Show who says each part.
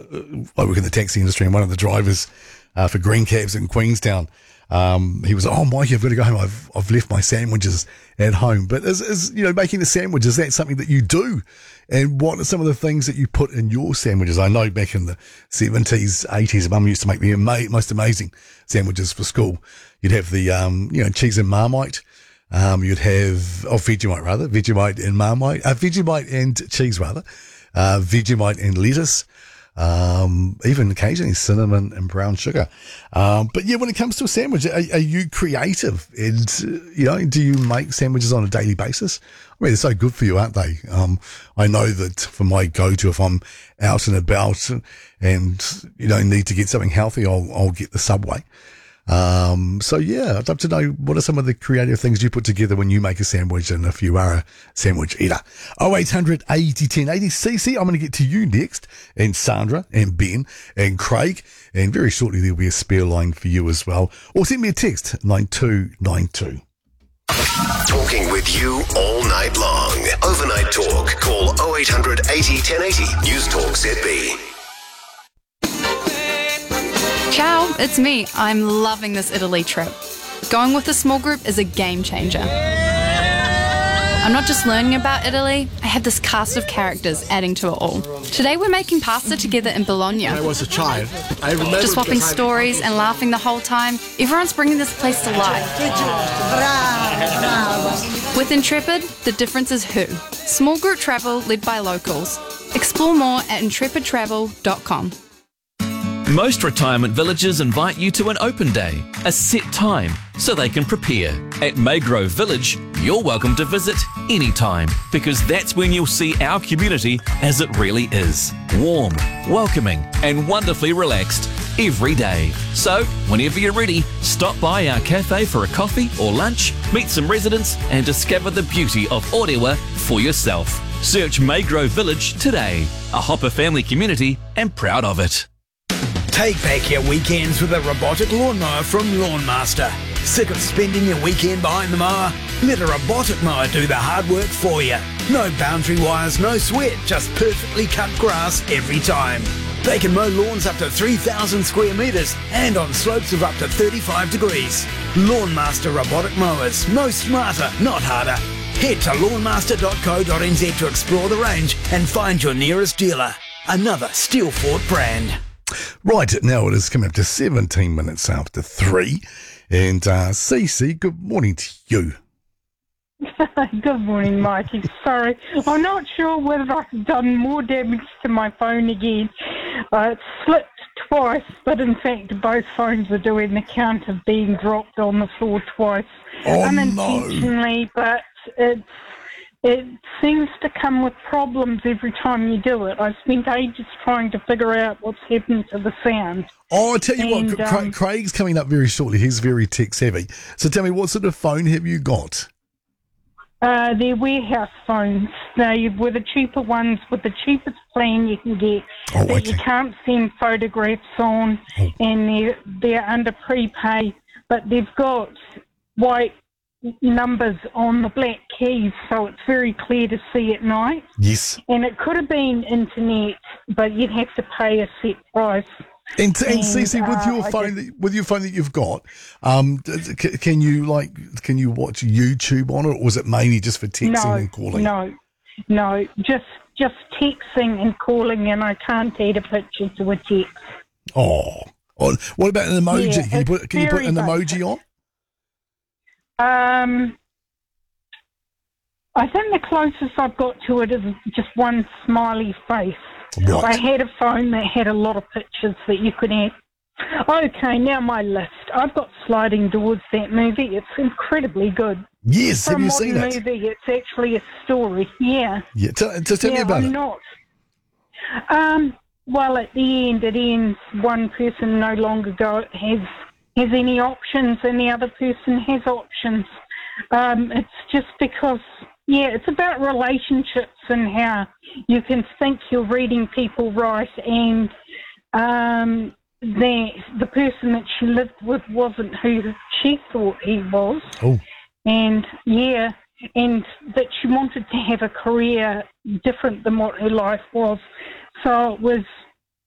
Speaker 1: I work in the taxi industry, and one of the drivers for green cabs in Queenstown, he was, "Oh, Mikey, I've got to go home. I've left my sandwiches at home." But is making the sandwich, is that something that you do? And what are some of the things that you put in your sandwiches? I know back in the 70s, 80s, Mum used to make the most amazing sandwiches for school. You'd have the cheese and Marmite. You'd have Vegemite and Marmite, Vegemite and cheese rather, Vegemite and lettuce. Even occasionally cinnamon and brown sugar. But yeah, when it comes to a sandwich, are you creative? And, do you make sandwiches on a daily basis? I mean, they're so good for you, aren't they? I know that for my go-to, if I'm out and about and, need to get something healthy, I'll get the Subway. So yeah, I'd love to know what are some of the creative things you put together when you make a sandwich, and if you are a sandwich eater. 0800 80 10 80. CC, I'm going to get to you next, and Sandra and Ben and Craig, and very shortly there'll be a spare line for you as well. Or send me a text, 9292.
Speaker 2: Talking with you all night long. Overnight Talk. Call 0800 80 1080. News Talk ZB.
Speaker 3: Ciao, it's me. I'm loving this Italy trip. Going with a small group is a game changer. I'm not just learning about Italy, I have this cast of characters adding to it all. Today we're making pasta together in Bologna.
Speaker 4: I was a child. I remember
Speaker 3: just swapping stories and laughing the whole time. Everyone's bringing this place to life. With Intrepid, the difference is who. Small group travel led by locals. Explore more at intrepidtravel.com.
Speaker 5: Most retirement villages invite you to an open day, a set time, so they can prepare. At Maygrove Village, you're welcome to visit anytime, because that's when you'll see our community as it really is. Warm, welcoming, and wonderfully relaxed every day. So, whenever you're ready, stop by our cafe for a coffee or lunch, meet some residents, and discover the beauty of Orewa for yourself. Search Maygrove Village today, a Hopper family community, and proud of it.
Speaker 6: Take back your weekends with a robotic lawnmower from Lawnmaster. Sick of spending your weekend behind the mower? Let a robotic mower do the hard work for you. No boundary wires, no sweat, just perfectly cut grass every time. They can mow lawns up to 3,000 square metres and on slopes of up to 35 degrees. Lawnmaster robotic mowers. No smarter, not harder. Head to lawnmaster.co.nz to explore the range and find your nearest dealer. Another Steelfort brand.
Speaker 1: Right, now it is coming up to 17 minutes after 3. And Cece, good morning to you.
Speaker 7: Good morning, Mikey. Sorry, I'm not sure whether I've done more damage to my phone again. It slipped twice, but in fact both phones are doing the count of being dropped on the floor twice. Unintentionally, but it seems to come with problems every time you do it. I've spent ages trying to figure out what's happened to the sound.
Speaker 1: Oh, I'll tell you what, Craig's coming up very shortly. He's very tech savvy. So tell me, what sort of phone have you got?
Speaker 7: They're warehouse phones. They were the cheaper ones with the cheapest plan you can get that you can't send photographs on, and they're under prepay, but they've got white numbers on the black keys, so it's very clear to see at night.
Speaker 1: Yes.
Speaker 7: And it could have been internet, but you'd have to pay a set price.
Speaker 1: And Cece, with your phone that you've got, can you watch YouTube on it, or was it mainly just for texting and calling?
Speaker 7: No, just texting and calling, and I can't add a picture to a text.
Speaker 1: Oh, what about an emoji?
Speaker 7: Yeah,
Speaker 1: can you put an emoji on?
Speaker 7: I think the closest I've got to it is just one smiley face.
Speaker 1: Right.
Speaker 7: I had a phone that had a lot of pictures that you could add. Okay, now my list. I've got Sliding Doors, that movie. It's incredibly good.
Speaker 1: Yes, have you seen it?
Speaker 7: Movie, it's actually a story. Yeah.
Speaker 1: Yeah, tell me about it.
Speaker 7: Not. Well, at the end, it ends. One person no longer has any options, and the other person has options. It's just because, it's about relationships and how you can think you're reading people right, and the person that she lived with wasn't who she thought he was.
Speaker 1: Oh.
Speaker 7: And and that she wanted to have a career different than what her life was. So it was